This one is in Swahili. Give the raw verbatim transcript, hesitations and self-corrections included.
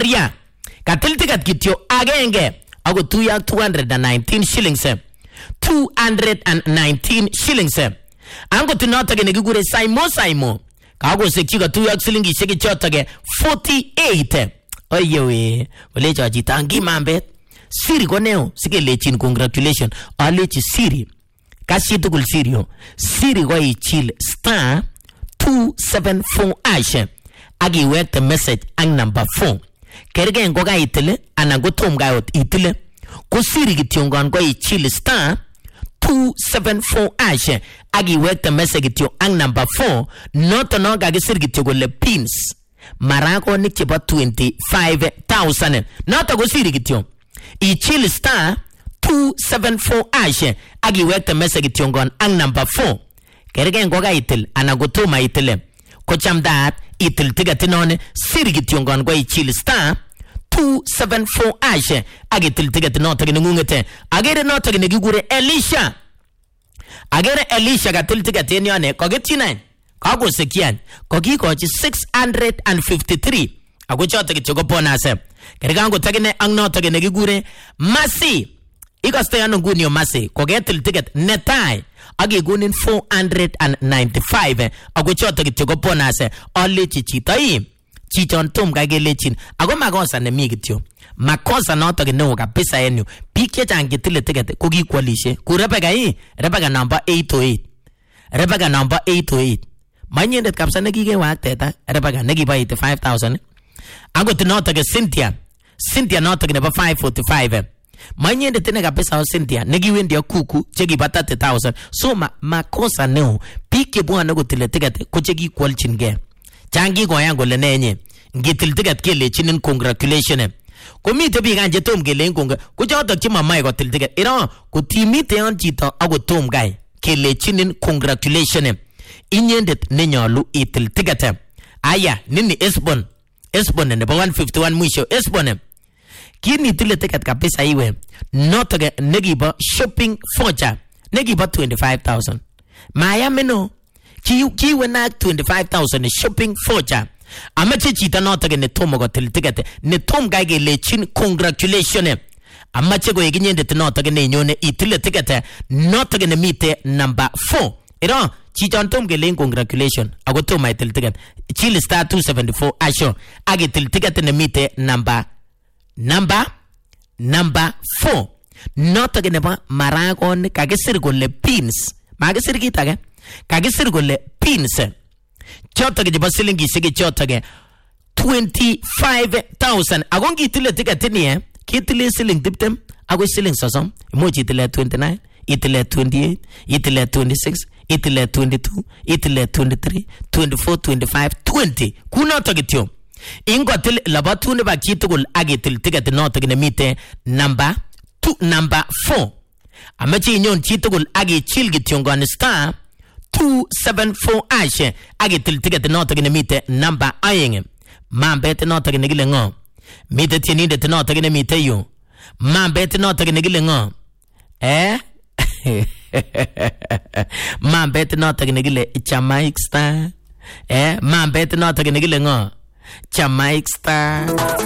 Ria katil ticket kityo agenge ako tuya two hundred nineteen shillings. two hundred nineteen shillings. Ango tunoto ge negigure Saimo Saimo. Kago sekchiga tuya shilingi shiki chotoge forty-eight. Oyewe, wale chaji tangi mambet. Siri koneo, sike lechin congratulations. Alechi Siri. Kashi tukul Sirio. Siri kwa ichil star two seven four ash. Agi wek the message ang number four. Kerge ngoga itile, anagotom gayot itile. Kusiri kitiongon kwa ichil star two seven four ash. Agi wek the message kitio ang number four. Noto no gagisiri kitio le pins. Marako ni chipa twenty-five thousand. Noto kusiri kitio. Ichil star two seven four ash. Agi wek the message kitiongon ang number four. Kerge ngoga itil, anagotoma itile. Kocham dat itil tiga tinone siri kitiongon kwa ichil star two seven four ash. Agi til tiga tinota ginungungete. Agere nota ginigure Elisha. Agere Elisha gatil tiga tinyone kogetina. Kago sekian. Kogi kochi six hundred fifty-three. Ago chota kichoko ponase. Kerigango tagine ang nota ginigure Masi. Iko stay anungunyo Masi. Kogetil ticket netai. Agi gunin four hundred ninety-five. Ago chota kichoko ponase. Oli chichitai. Chichon tum kage lechin. Ago makosa ne migityo. Makosa nota gino kabisa yenu. Pike changi tile ticket kogi kwalishe. Kurepega hii. Repega number eight oh eight. Repega number eight oh eight. Manyendet kapsa negige wak teta. Repega negiba eighty-five thousand. Ago tinota ge Cynthia. Cynthia nota ge neba five forty-five. Manyendet tine kapisa o Cynthia. Negiwendi ya kuku. Chegi ba thirty thousand. So ma makosa neo. Pike buwa nego tile ticket kuchegi kwalchinge. Changi kwa yango lenenye. Ngitil ticket kele chinin congratulations. Kumite bi ganje tom kele ngonga. Kuchota chima mai kwa til ticket. Ira kutimite yon chito ago tom guy. Kele chinin congratulations. Inyendet nenyalu itil ticket. Aya nini Esbon. Esbon neba one fifty-one mwisho. Esbon. Kini tile ticket kapisa iwe. Notoge negiba shopping voucher. Negiba twenty-five thousand. Maya meno. Ki kiwe na twenty-five thousand shopping voucher. Amache chita nota ge ne tomo go til ticket ne tom ga ge lechin congratulations. Amache go yeginyende nota ge ne nyone itile ticket nota ge ne mite number four. Ero chita tom ge len congratulations. Ago to my til ticket chili star two seventy-four asho age til ticket ne mite number number number four. Nota ge ne ba maragon ka ge sir go le pins. Ma ge sir kita ge ka ge sir go le pins. Chota ke basilingi sege chota ke twenty-five thousand. Agon kitile tika tini eh. Kitile siling tiptem. Ago siling sosom. Moji itile twenty-nine. Itile twenty-eight. Itile twenty-six. Itile twenty-two. Itile twenty-three. twenty-four, twenty-five, twenty. Kuna tagityo. Ingo tile labatu ne ba kitugul agitil tika tinota gine mite number two, number four. Amachi inyon kitugul agi chil gityongo star two seven four ash. Agi til ticket nota gine mite number ayeng. Mambete nota gine gile ngo. Mite tienide te nota gine mite yu. Mambete nota gine gile ngo. Eh? Mambete nota gine gile Chamaik star. Eh? Mambete nota gine gile ngo. Chamaik star.